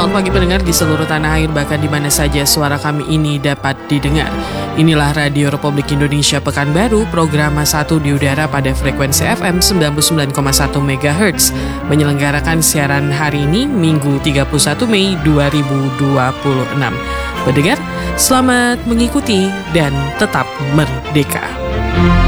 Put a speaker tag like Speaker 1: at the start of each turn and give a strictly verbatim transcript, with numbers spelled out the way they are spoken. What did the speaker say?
Speaker 1: Selamat pagi pendengar di seluruh tanah air, bahkan di mana saja suara kami ini dapat didengar. Inilah Radio Republik Indonesia Pekanbaru, program satu di udara pada frekuensi F M sembilan puluh sembilan koma satu megahertz, menyelenggarakan siaran hari ini Minggu tiga puluh satu Mei dua ribu dua puluh enam. Pendengar, selamat mengikuti dan tetap merdeka.